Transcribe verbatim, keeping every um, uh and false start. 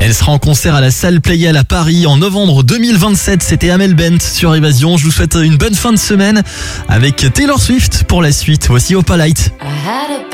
Elle sera en concert à la salle Playel à Paris en novembre deux mille vingt-sept. C'était Amel Bent sur Évasion. Je vous souhaite une bonne fin de semaine avec Taylor Swift pour la suite. Voici Opalite.